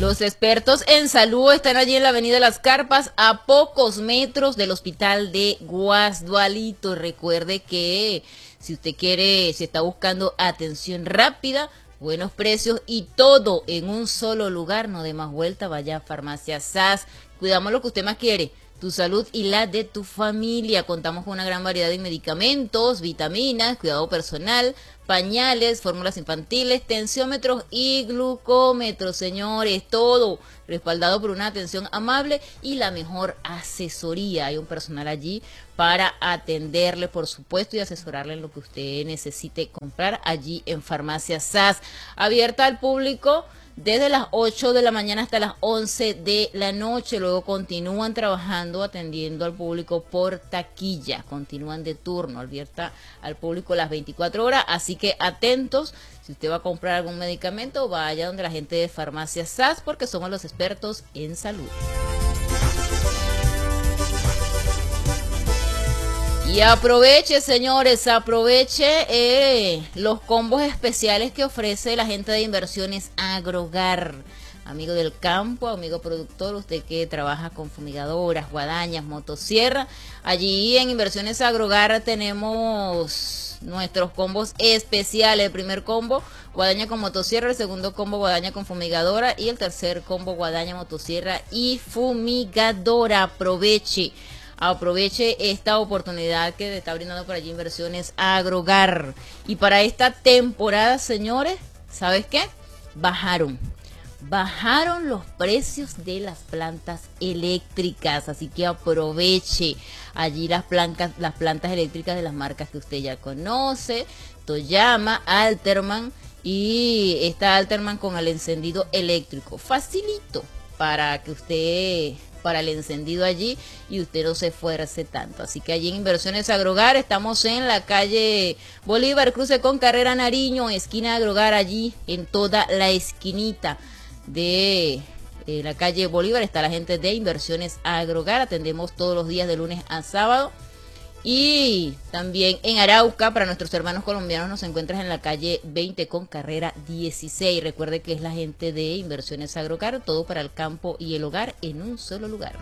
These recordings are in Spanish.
Los expertos en salud están allí en la Avenida Las Carpas, a pocos metros del Hospital de Guasdualito. Recuerde que si usted quiere, si está buscando atención rápida, buenos precios y todo en un solo lugar, no dé más vuelta, vaya a Farmacia SAS. Cuidamos lo que usted más quiere, tu salud y la de tu familia. Contamos con una gran variedad de medicamentos, vitaminas, cuidado personal, pañales, fórmulas infantiles, tensiómetros y glucómetros, señores, todo respaldado por una atención amable y la mejor asesoría. Hay un personal allí para atenderle, por supuesto, y asesorarle en lo que usted necesite comprar allí en Farmacia SAS, abierta al público desde las 8 de la mañana hasta las 11 de la noche. Luego continúan trabajando, atendiendo al público por taquilla. Continúan de turno, abierta al público las 24 horas. Así que atentos, si usted va a comprar algún medicamento, vaya donde la gente de Farmacia SAS, porque somos los expertos en salud. Y aproveche, señores, aproveche los combos especiales que ofrece la gente de Inversiones Agrogar. Amigo del campo, amigo productor, usted que trabaja con fumigadoras, guadañas, motosierra. Allí en Inversiones Agrogar tenemos nuestros combos especiales. El primer combo, guadaña con motosierra. El segundo combo, guadaña con fumigadora. Y el tercer combo, guadaña, motosierra y fumigadora. Aproveche esta oportunidad que le está brindando por allí Inversiones Agrogar. Y para esta temporada, señores, ¿sabes qué? Bajaron los precios de las plantas eléctricas, así que aproveche allí las plantas eléctricas de las marcas que usted ya conoce, Toyama, Alterman, y esta Alterman con el encendido eléctrico, facilito para que usted, para el encendido allí, y usted no se esfuerce tanto. Así que allí en Inversiones Agrogar estamos en la calle Bolívar, cruce con Carrera Nariño, esquina Agrogar, allí en toda la esquinita de la calle Bolívar está la gente de Inversiones Agrogar. Atendemos todos los días de lunes a sábado. Y también en Arauca, para nuestros hermanos colombianos, nos encuentras en la calle 20 con Carrera 16. Recuerde que es la gente de Inversiones Agrogar, todo para el campo y el hogar en un solo lugar.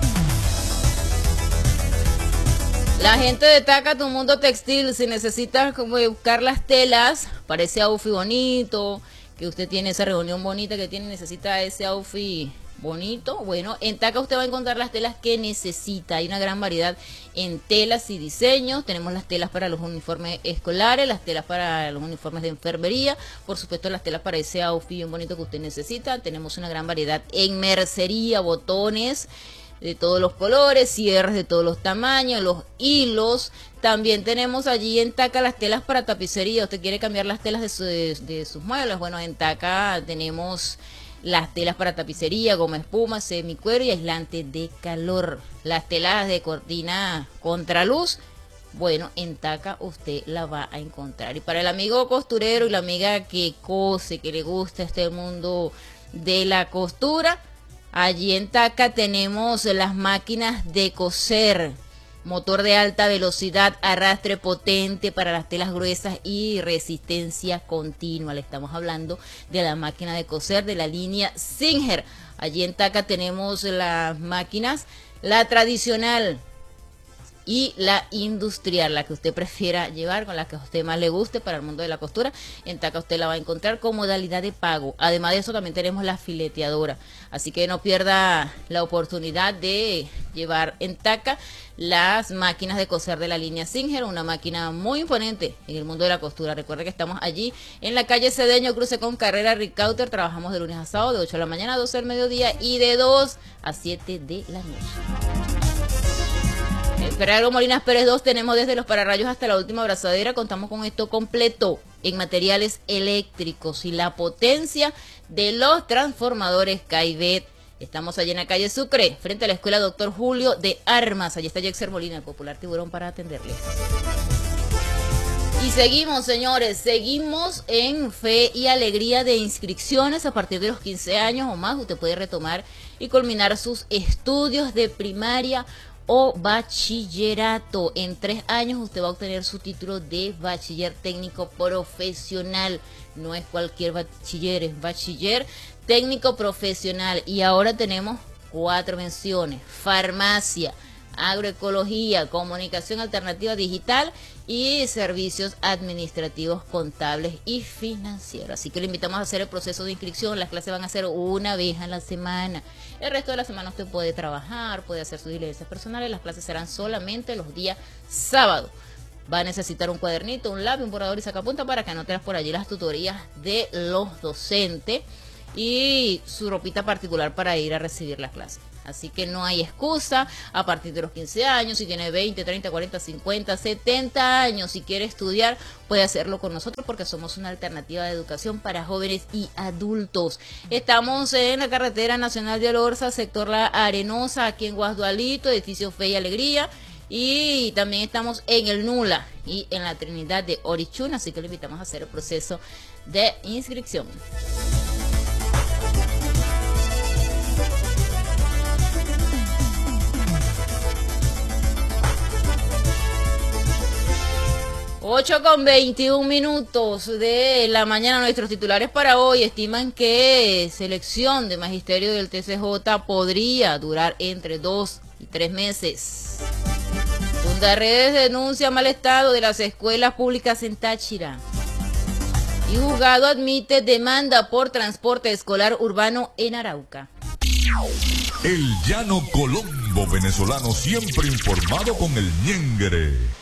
La gente de Taca, tu mundo textil, si necesitas buscar las telas para ese outfit bonito, que usted tiene esa reunión bonita que tiene, necesita ese outfit bonito, bueno, en Taca usted va a encontrar las telas que necesita. Hay una gran variedad en telas y diseños. Tenemos las telas para los uniformes escolares, las telas para los uniformes de enfermería, por supuesto las telas para ese outfit bien bonito que usted necesita. Tenemos una gran variedad en mercería, botones de todos los colores, cierres de todos los tamaños, los hilos. También tenemos allí en Taca las telas para tapicería. Usted quiere cambiar las telas de sus muebles, bueno, en Taca tenemos las telas para tapicería, goma espuma, semicuero y aislante de calor. Las telas de cortina contraluz, bueno, en Taca usted la va a encontrar. Y para el amigo costurero y la amiga que cose, que le gusta este mundo de la costura, allí en Taca tenemos las máquinas de coser, motor de alta velocidad, arrastre potente para las telas gruesas y resistencia continua. Le estamos hablando de la máquina de coser de la línea Singer. Allí en Taca tenemos las máquinas, la tradicional y la industrial, la que usted prefiera llevar, con la que a usted más le guste para el mundo de la costura. En Taca usted la va a encontrar con modalidad de pago. Además de eso también tenemos la fileteadora, así que no pierda la oportunidad de llevar en Taca las máquinas de coser de la línea Singer, una máquina muy imponente en el mundo de la costura. Recuerde que estamos allí en la calle Cedeño, cruce con Carrera Ricauter. Trabajamos de lunes a sábado de 8 de la mañana a 12 del mediodía y de 2 a 7 de la noche. Ferrero Molinas Pérez 2, tenemos desde los pararrayos hasta la última abrazadera. Contamos con esto completo en materiales eléctricos y la potencia de los transformadores Caivet. Estamos allí en la calle Sucre, frente a la escuela Doctor Julio de Armas. Allí está Jexer Molina, el popular tiburón, para atenderle. Y seguimos, señores, seguimos en Fe y Alegría de inscripciones. A partir de los 15 años o más, usted puede retomar y culminar sus estudios de primaria o bachillerato. En 3 años usted va a obtener su título de bachiller técnico profesional. No es cualquier bachiller, es bachiller técnico profesional. Y ahora tenemos 4 menciones: farmacia, agroecología, comunicación alternativa digital y servicios administrativos, contables y financieros. Así que le invitamos a hacer el proceso de inscripción. Las clases van a ser una vez a la semana. El resto de la semana usted puede trabajar, puede hacer sus diligencias personales. Las clases serán solamente los días sábados. Va a necesitar un cuadernito, un lápiz, un borrador y sacapunta para que anote por allí las tutorías de los docentes y su ropita particular para ir a recibir las clases. Así que no hay excusa. A partir de los 15 años, si tiene 20, 30, 40, 50, 70 años, si quiere estudiar, puede hacerlo con nosotros porque somos una alternativa de educación para jóvenes y adultos. Estamos en la carretera nacional de Alorza, sector La Arenosa, aquí en Guasdualito, edificio Fe y Alegría. Y también estamos en el Nula y en la Trinidad de Orichuna, así que le invitamos a hacer el proceso de inscripción. Ocho con 21 minutos de la mañana. Nuestros titulares para hoy estiman que selección de magisterio del TCJ podría durar entre 2 y 3 meses. Fundarredes denuncia mal estado de las escuelas públicas en Táchira. Y juzgado admite demanda por transporte escolar urbano en Arauca. El llano Colombo venezolano, siempre informado con el ñengere.